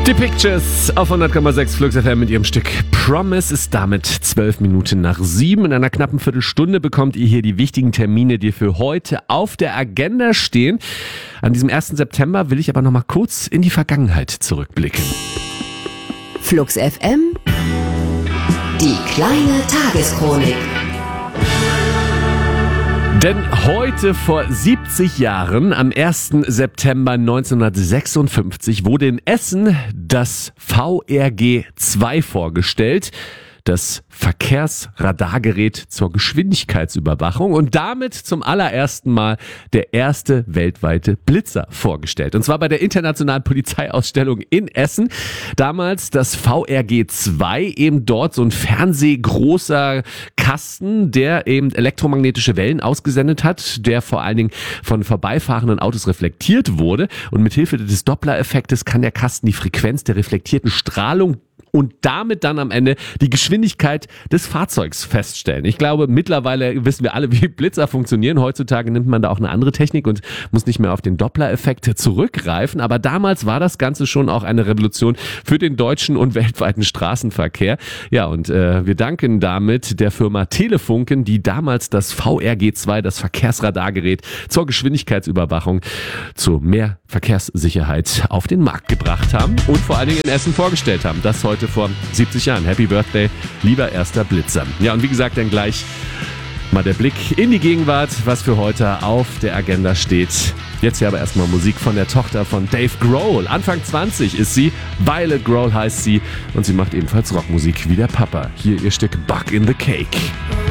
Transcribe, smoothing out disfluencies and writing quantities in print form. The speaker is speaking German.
Die Pictures auf 100,6 Flux FM mit ihrem Stück Promise ist damit 12 Minuten nach 7. In einer knappen Viertelstunde bekommt ihr hier die wichtigen Termine, die für heute auf der Agenda stehen. An diesem 1. September will ich aber noch mal kurz in die Vergangenheit zurückblicken. Flux FM, die kleine Tageschronik. Denn heute vor 70 Jahren, am 1. September 1956, wurde in Essen das VRG 2 vorgestellt. Das Verkehrsradargerät zur Geschwindigkeitsüberwachung und damit zum allerersten Mal der erste weltweite Blitzer vorgestellt. Und zwar bei der Internationalen Polizeiausstellung in Essen. Damals das VRG 2, eben dort so ein fernsehgroßer Kasten, der eben elektromagnetische Wellen ausgesendet hat, der vor allen Dingen von vorbeifahrenden Autos reflektiert wurde. Und mit Hilfe des Doppler-Effektes kann der Kasten die Frequenz der reflektierten Strahlung und damit dann am Ende die Geschwindigkeit des Fahrzeugs feststellen. Ich glaube, mittlerweile wissen wir alle, wie Blitzer funktionieren. Heutzutage nimmt man da auch eine andere Technik und muss nicht mehr auf den Doppler-Effekt zurückgreifen. Aber damals war das Ganze schon auch eine Revolution für den deutschen und weltweiten Straßenverkehr. Ja, und wir danken damit der Firma Telefunken, die damals das VRG 2, das Verkehrsradargerät zur Geschwindigkeitsüberwachung, zu mehr Verkehrssicherheit auf den Markt gebracht haben und vor allen Dingen in Essen vorgestellt haben. Das heute vor 70 Jahren. Happy Birthday, lieber erster Blitzer. Ja, und wie gesagt, dann gleich mal der Blick in die Gegenwart, was für heute auf der Agenda steht. Jetzt hier aber erstmal Musik von der Tochter von Dave Grohl. Anfang 20 ist sie, Violet Grohl heißt sie und sie macht ebenfalls Rockmusik wie der Papa. Hier ihr Stück Bug in the Cake.